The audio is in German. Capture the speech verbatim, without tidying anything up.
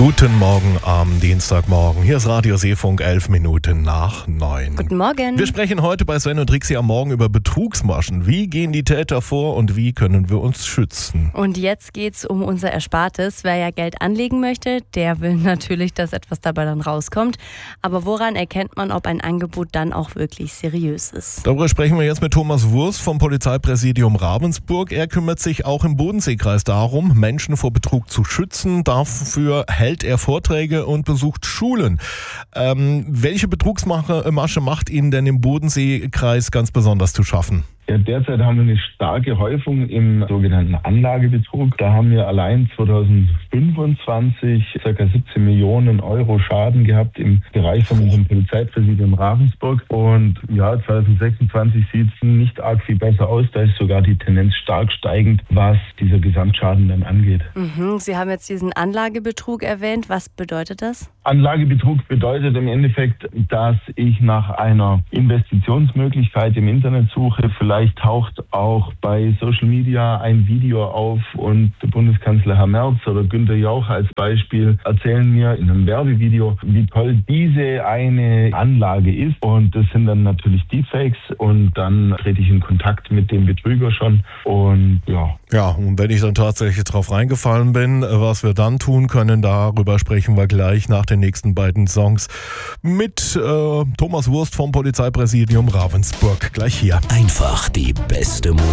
Guten Morgen am Dienstagmorgen. Hier ist Radio Seefunk, elf Minuten nach neun. Guten Morgen. Wir sprechen heute bei Sven und Trixie am Morgen über Betrugsmaschen. Wie gehen die Täter vor und wie können wir uns schützen? Und jetzt geht's um unser Erspartes. Wer ja Geld anlegen möchte, der will natürlich, dass etwas dabei dann rauskommt. Aber woran erkennt man, ob ein Angebot dann auch wirklich seriös ist? Darüber sprechen wir jetzt mit Thomas Wurst vom Polizeipräsidium Ravensburg. Er kümmert sich auch im Bodenseekreis darum, Menschen vor Betrug zu schützen. Dafür hält er Vorträge und besucht Schulen. Ähm, welche Betrugsmasche macht Ihnen denn im Bodenseekreis ganz besonders zu schaffen? Ja, derzeit haben wir eine starke Häufung im sogenannten Anlagebetrug. Da haben wir allein zweitausendfünfundzwanzig ca. siebzehn Millionen Euro Schaden gehabt im Bereich von unserem Polizeipräsidium Ravensburg. Und ja, zweitausendsechsundzwanzig sieht es nicht arg viel besser aus. Da ist sogar die Tendenz stark steigend, was dieser Gesamtschaden dann angeht. Mhm. Sie haben jetzt diesen Anlagebetrug erwähnt. Was bedeutet das? Anlagebetrug bedeutet im Endeffekt, dass ich nach einer Investitionsmöglichkeit im Internet suche. Vielleicht taucht auch bei Social Media ein Video auf und der Bundeskanzler Herr Merz oder Günther Jauch als Beispiel erzählen mir in einem Werbevideo, wie toll diese eine Anlage ist. Und das sind dann natürlich Deepfakes und dann trete ich in Kontakt mit dem Betrüger schon und ja. Ja, und wenn ich dann tatsächlich drauf reingefallen bin, was wir dann tun können, darüber sprechen wir gleich nach den nächsten beiden Songs mit äh, Thomas Wurst vom Polizeipräsidium Ravensburg. Gleich hier. Einfach die beste Musik.